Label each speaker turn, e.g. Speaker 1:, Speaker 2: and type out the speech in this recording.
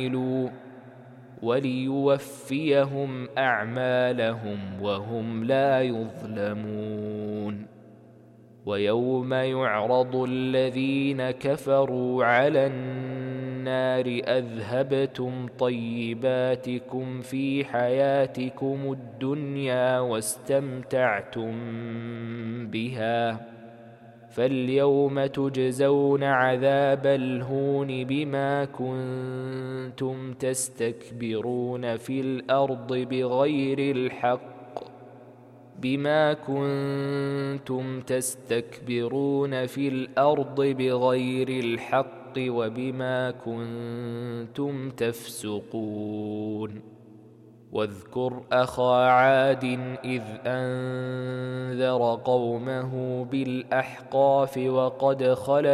Speaker 1: وليوفيهم أعمالهم وهم لا يظلمون. ويوم يعرض الذين كفروا على النار أذهبتم طيباتكم في حياتكم الدنيا واستمتعتم بها، فاليوم تجزون عذاب الهون بما كنتم تستكبرون في الأرض بغير الحق وبما كنتم تفسقون. واذكر أخا عاد إذ أنذر قومه بالأحقاف وقد خلت